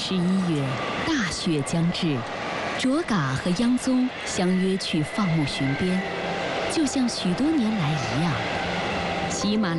11月，大雪将至，卓嘎和央宗相约去放牧巡边，就像许多年来一样。喜马